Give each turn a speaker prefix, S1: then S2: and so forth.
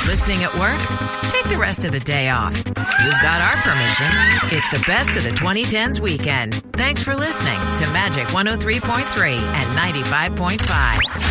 S1: Listening at work? Take the rest of the day off. You've got our permission. It's the best of the 2010s weekend. Thanks for listening to Magic 103.3 and 95.5.